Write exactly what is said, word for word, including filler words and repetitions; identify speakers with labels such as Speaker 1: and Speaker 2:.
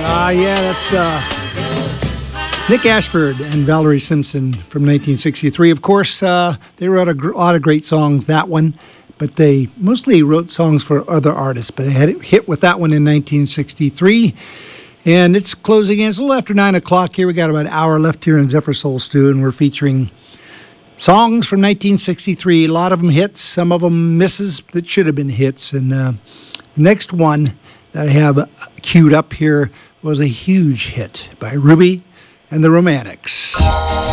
Speaker 1: Ah, yeah, that's uh, Nick Ashford and Valerie Simpson from nineteen sixty-three. Of course, uh, they wrote a gr- lot of great songs, that one, but they mostly wrote songs for other artists. But they had it hit with that one in nineteen sixty-three. And it's closing in. It's a little after nine o'clock here. We got about an hour left here in Zephyr Soul Stew, and we're featuring songs from nineteen sixty-three. A lot of them hits, some of them misses that should have been hits. And uh, the next one that I have queued up here was a huge hit by Ruby and the Romantics.